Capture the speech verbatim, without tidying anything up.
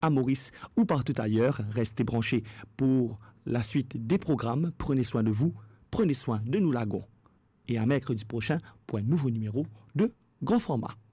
à Maurice ou partout ailleurs. Restez branchés pour la suite des programmes. Prenez soin de vous, prenez soin de nous lagons. Et à mercredi prochain pour un nouveau numéro de Grand Format.